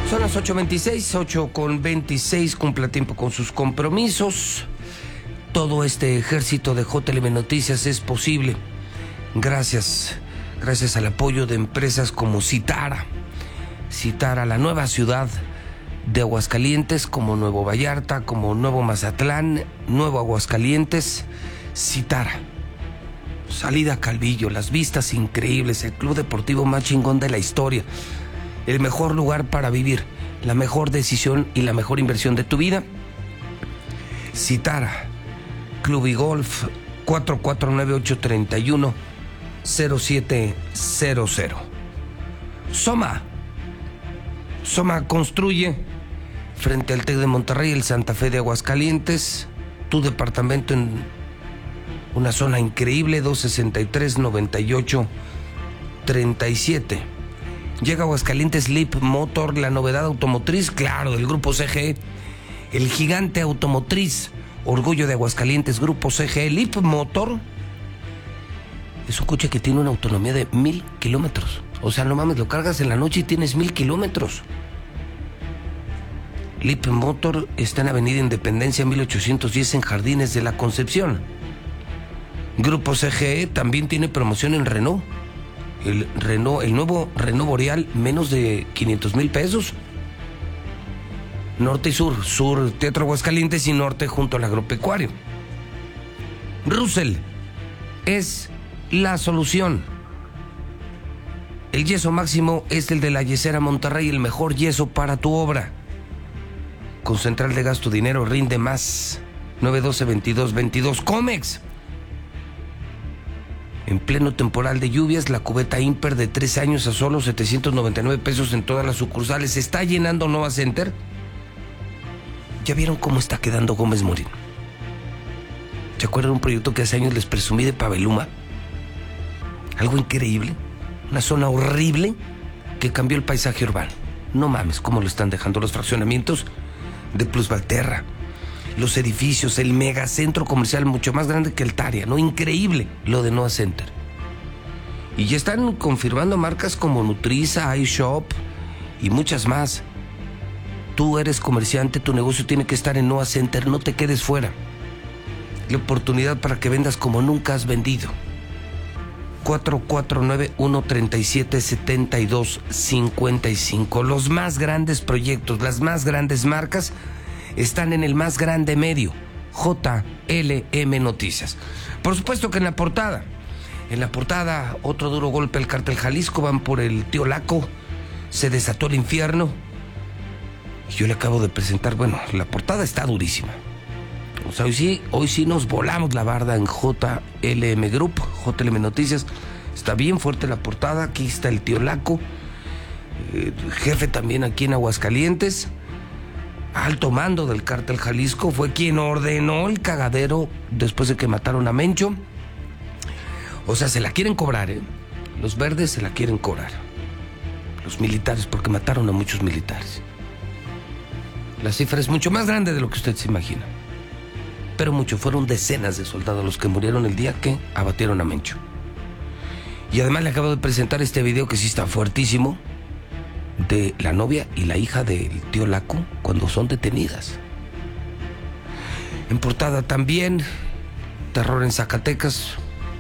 Son las 8:26, 8:26, cumpla tiempo con sus compromisos. Todo este ejército de JLM Noticias es posible gracias al apoyo de empresas como Citara, la nueva ciudad de Aguascalientes, como Nuevo Vallarta, como Nuevo Mazatlán, Nuevo Aguascalientes. Citara, salida a Calvillo, las vistas increíbles, el club deportivo más chingón de la historia, el mejor lugar para vivir, la mejor decisión y la mejor inversión de tu vida. Citara, Club y Golf, 449-831-0700. Soma construye frente al TEC de Monterrey, el Santa Fe de Aguascalientes, tu departamento en una zona increíble, 263-98-37. Llega a Aguascalientes Leap Motor, la novedad automotriz, claro, del Grupo CGE, el gigante automotriz, orgullo de Aguascalientes, Grupo CGE. Leap Motor es un coche que tiene una autonomía de 1000 kilómetros. O sea, no mames, lo cargas en la noche y tienes 1000 kilómetros. Leap Motor está en Avenida Independencia 1810 en Jardines de la Concepción. Grupo CGE también tiene promoción en Renault. El nuevo Renault Boreal, menos de 500,000 pesos. Norte y sur, Teatro Aguascalientes y norte junto al agropecuario. Russell es la solución. El yeso máximo es el de la Yesera Monterrey, el mejor yeso para tu obra. Con central de gasto dinero rinde más. 912-2222. Comex. En pleno temporal de lluvias, la cubeta Imper de 3 años a solo 799 pesos en todas las sucursales. ¿Se está llenando Nova Center? ¿Ya vieron cómo está quedando Gómez Morín? ¿Se acuerdan de un proyecto que hace años les presumí de Pabeluma? Algo increíble. Una zona horrible que cambió el paisaje urbano. No mames, cómo lo están dejando los fraccionamientos de Plus Valterra, los edificios, el megacentro comercial mucho más grande que el Taria, ¿no? Increíble lo de Nova Center. Y ya están confirmando marcas como Nutriza, iShop y muchas más. Tú eres comerciante, tu negocio tiene que estar en Nova Center, no te quedes fuera. La oportunidad para que vendas como nunca has vendido. 449-137-7255. Los más grandes proyectos, las más grandes marcas están en el más grande medio, JLM Noticias. Por supuesto que en la portada, otro duro golpe al Cártel Jalisco, van por el Tío Laco, se desató el infierno. Y yo le acabo de presentar, la portada está durísima. O sea, hoy sí nos volamos la barda en JLM Group, JLM Noticias. Está bien fuerte la portada. Aquí está el Tío Laco, jefe también aquí en Aguascalientes. Alto mando del Cártel Jalisco, fue quien ordenó el cagadero después de que mataron a Mencho. O sea, se la quieren cobrar, ¿eh? Los verdes se la quieren cobrar. Los militares, porque mataron a muchos militares. La cifra es mucho más grande de lo que usted se imagina. Pero fueron decenas de soldados los que murieron el día que abatieron a Mencho. Y además le acabo de presentar este video que sí está fuertísimo, de la novia y la hija del Tío Laco cuando son detenidas. En portada también, terror en Zacatecas.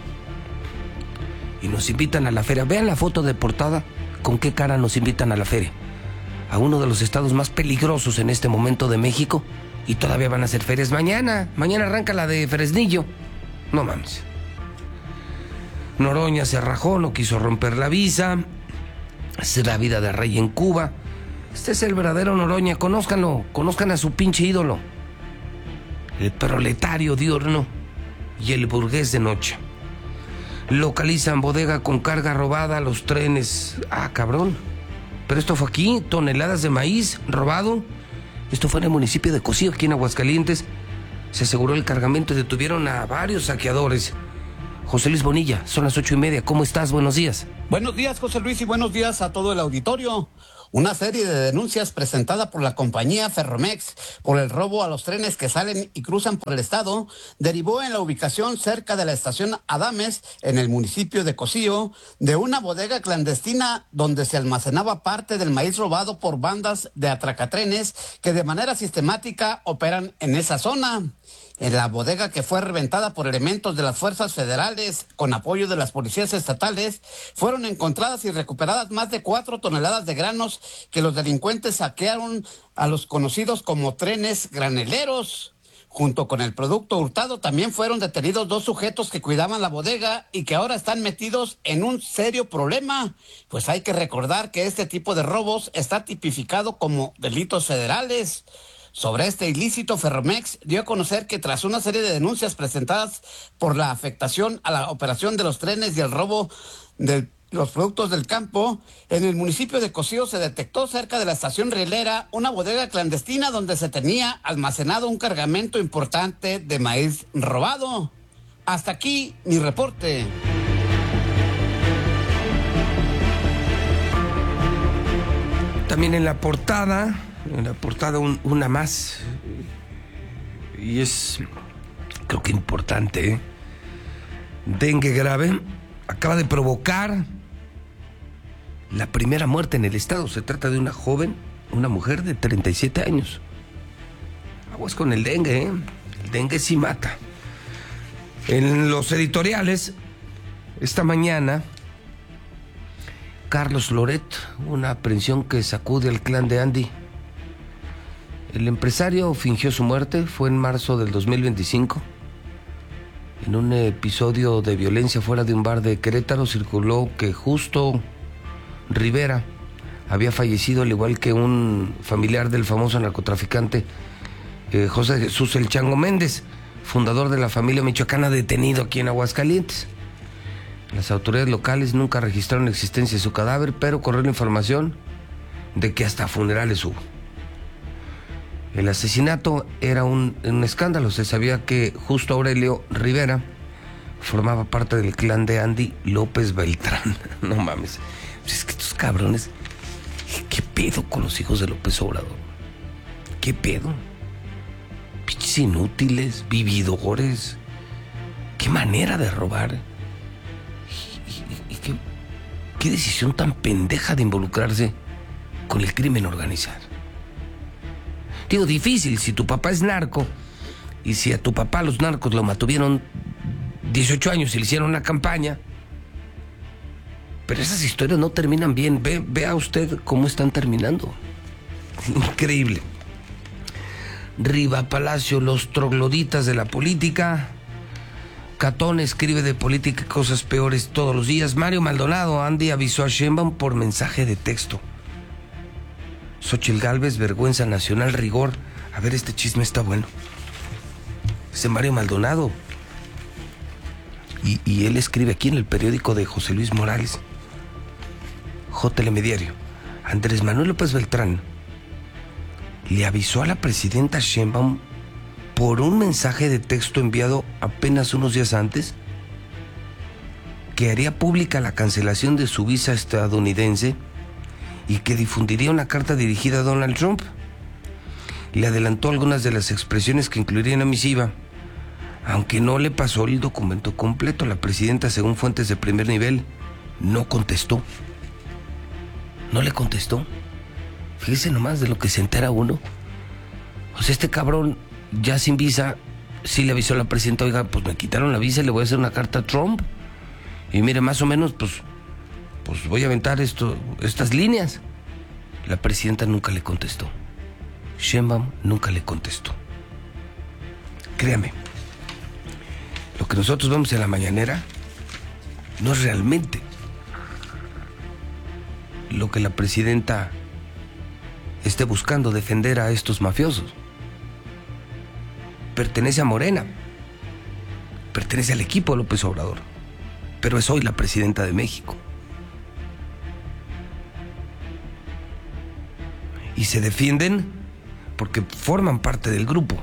Y nos invitan a la feria. Vean la foto de portada, con qué cara nos invitan a la feria. A uno de los estados más peligrosos en este momento de México. Y todavía van a hacer ferias mañana. Mañana arranca la de Fresnillo. No mames. Noroña se rajó, no quiso romper la visa. Es la vida de rey en Cuba. Este es el verdadero Noroña, conózcanlo, conozcan a su pinche ídolo. El proletario diurno y el burgués de noche. Localizan bodega con carga robada, los trenes. Ah, cabrón. Pero esto fue aquí, toneladas de maíz robado. Esto fue en el municipio de Cocío, aquí en Aguascalientes. Se aseguró el cargamento y detuvieron a varios saqueadores. José Luis Bonilla, son las 8:30. ¿Cómo estás? Buenos días. Buenos días, José Luis, y buenos días a todo el auditorio. Una serie de denuncias presentada por la compañía Ferromex por el robo a los trenes que salen y cruzan por el estado derivó en la ubicación cerca de la estación Adames, en el municipio de Cocío, de una bodega clandestina donde se almacenaba parte del maíz robado por bandas de atracatrenes que de manera sistemática operan en esa zona. En la bodega, que fue reventada por elementos de las fuerzas federales con apoyo de las policías estatales, fueron encontradas y recuperadas más de 4 toneladas de granos que los delincuentes saquearon a los conocidos como trenes graneleros. Junto con el producto hurtado también fueron detenidos 2 sujetos que cuidaban la bodega y que ahora están metidos en un serio problema, pues hay que recordar que este tipo de robos está tipificado como delitos federales. Sobre este ilícito, Ferromex dio a conocer que tras una serie de denuncias presentadas por la afectación a la operación de los trenes y el robo de los productos del campo, en el municipio de Cocío se detectó cerca de la estación rielera una bodega clandestina donde se tenía almacenado un cargamento importante de maíz robado. Hasta aquí mi reporte. También en la portada una más, y es, creo que importante, ¿eh? Dengue grave acaba de provocar la primera muerte en el estado. Se trata de una joven, una mujer de 37 años. Aguas con el dengue, ¿eh? El dengue sí mata. En los editoriales, esta mañana, Carlos Loret, una aprehensión que sacude al clan de Andy. El empresario fingió su muerte, fue en marzo del 2025. En un episodio de violencia fuera de un bar de Querétaro circuló que Justo Rivera había fallecido, al igual que un familiar del famoso narcotraficante José Jesús El Chango Méndez, fundador de la familia michoacana, detenido aquí en Aguascalientes. Las autoridades locales nunca registraron la existencia de su cadáver, pero corrió la información de que hasta funerales hubo. El asesinato era un escándalo. Se sabía que Justo Aurelio Rivera formaba parte del clan de Andy López Beltrán. No mames. Es que estos cabrones, ¿qué pedo con los hijos de López Obrador? ¿Qué pedo? Pinches inútiles, vividores. Qué manera de robar. Y qué decisión tan pendeja de involucrarse con el crimen organizado. Digo, difícil si tu papá es narco y si a tu papá los narcos lo mantuvieron 18 años y le hicieron una campaña. Pero esas historias no terminan bien. Vea usted cómo están terminando. Increíble. Riva Palacio, los trogloditas de la política. Catón escribe de política cosas peores todos los días. Mario Maldonado, Andy avisó a Sheinbaum por mensaje de texto. Xóchitl Gálvez, vergüenza nacional, rigor. A ver, este chisme está bueno. Ese Mario Maldonado. Y él escribe aquí en el periódico de José Luis Morales. Telediario. Andrés Manuel López Beltrán le avisó a la presidenta Sheinbaum por un mensaje de texto enviado apenas unos días antes que haría pública la cancelación de su visa estadounidense y que difundiría una carta dirigida a Donald Trump. Le adelantó algunas de las expresiones que incluiría en la misiva, aunque no le pasó el documento completo. La presidenta, según fuentes de primer nivel, no contestó. No le contestó. Fíjese nomás de lo que se entera uno. O sea, este cabrón, ya sin visa, sí le avisó a la presidenta: oiga, pues me quitaron la visa y le voy a hacer una carta a Trump. Y mire, más o menos, pues voy a aventar estas líneas. La presidenta nunca le contestó. Sheinbaum nunca le contestó. Créame, lo que nosotros vemos en la mañanera no es realmente lo que la presidenta esté buscando defender a estos mafiosos. Pertenece a Morena, pertenece al equipo de López Obrador, pero es hoy la presidenta de México. Y se defienden porque forman parte del grupo.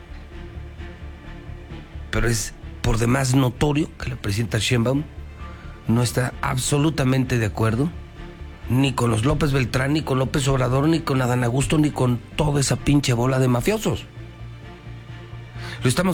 Pero es por demás notorio que la presidenta Sheinbaum no está absolutamente de acuerdo ni con los López Beltrán, ni con López Obrador, ni con Adán Augusto, ni con toda esa pinche bola de mafiosos. Lo estamos